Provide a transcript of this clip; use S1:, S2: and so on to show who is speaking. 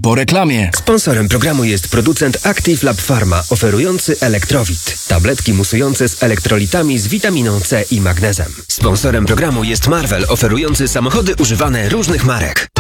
S1: po reklamie.
S2: Sponsorem programu jest producent Active Lab Pharma, oferujący Elektrowit. Tabletki musujące z elektrolitami z witaminą C i magnezem. Sponsorem programu jest Marvel, oferujący samochody używane różnych marek.